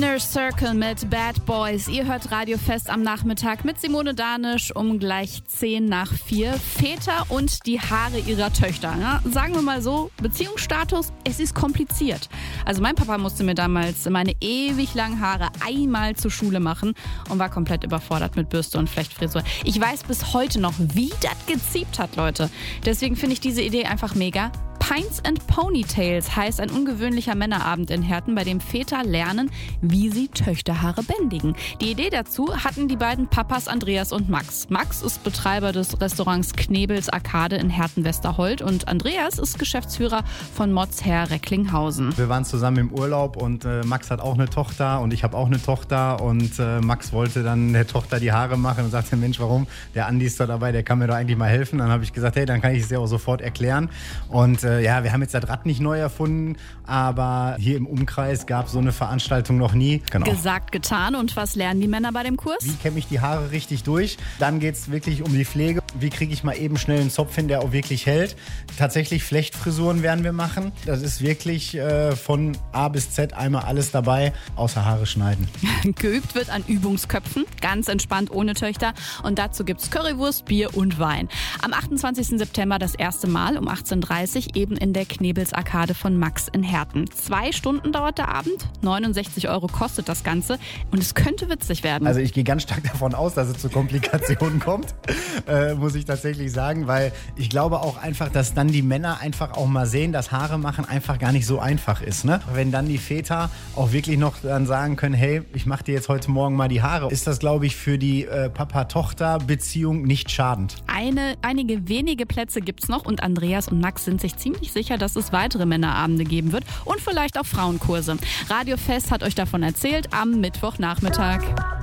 Inner Circle mit Bad Boys. Ihr hört Radio Fest am Nachmittag mit Simone Danisch um gleich 4:10. Väter und die Haare ihrer Töchter. Ja, sagen wir mal so, Beziehungsstatus, es ist kompliziert. Also mein Papa musste mir damals meine ewig langen Haare einmal zur Schule machen und war komplett überfordert mit Bürste und Flechtfrisur. Ich weiß bis heute noch, wie das geziebt hat, Leute. Deswegen finde ich diese Idee einfach mega. Pints and Ponytails heißt ein ungewöhnlicher Männerabend in Herten, bei dem Väter lernen, wie sie Töchterhaare bändigen. Die Idee dazu hatten die beiden Papas Andreas und Max. Max ist Betreiber des Restaurants Knebels Arcade in Herten-Westerhold und Andreas ist Geschäftsführer von Mods Hair Recklinghausen. Wir waren zusammen im Urlaub und Max hat auch eine Tochter und ich habe auch eine Tochter und Max wollte dann der Tochter die Haare machen und sagte, Mensch, warum? Der Andi ist da dabei, der kann mir doch eigentlich mal helfen. Dann habe ich gesagt, hey, dann kann ich es dir auch sofort erklären. Und ja, wir haben jetzt das Rad nicht neu erfunden, aber hier im Umkreis gab es so eine Veranstaltung noch nie. Genau. Gesagt, getan. Und was lernen die Männer bei dem Kurs? Wie kämme ich die Haare richtig durch? Dann geht es wirklich um die Pflege. Wie kriege ich mal eben schnell einen Zopf hin, der auch wirklich hält? Tatsächlich Flechtfrisuren werden wir machen. Das ist wirklich von A bis Z einmal alles dabei, außer Haare schneiden. Geübt wird an Übungsköpfen, ganz entspannt ohne Töchter. Und dazu gibt's Currywurst, Bier und Wein. Am 28. September das erste Mal um 18:30 Uhr eben in der Knebels Arcade von Max in Herten. 2 Stunden dauert der Abend, 69 € kostet das Ganze und es könnte witzig werden. Also ich gehe ganz stark davon aus, dass es zu Komplikationen kommt, muss ich tatsächlich sagen, weil ich glaube auch einfach, dass dann die Männer einfach auch mal sehen, dass Haare machen einfach gar nicht so einfach ist. Ne? Wenn dann die Väter auch wirklich noch dann sagen können, hey, ich mache dir jetzt heute Morgen mal die Haare, ist das, glaube ich, für die Papa-Tochter-Beziehung nicht schadend. Einige wenige Plätze gibt's noch und Andreas und Max sind sich ziemlich sicher, dass es weitere Männerabende geben wird und vielleicht auch Frauenkurse. Radio Fest hat euch davon erzählt am Mittwochnachmittag.